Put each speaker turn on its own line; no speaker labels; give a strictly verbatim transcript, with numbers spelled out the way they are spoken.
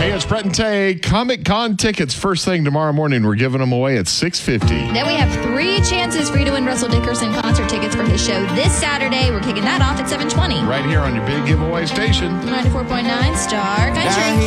Hey, it's Brett and Tay. Comic Con tickets first thing tomorrow morning. We're giving them away at six fifty.
Then we have three chances for you to win Russell Dickerson concert tickets for his show this Saturday. We're kicking that off at seven twenty.
Right here on your big giveaway station.
ninety-four point nine Star Country.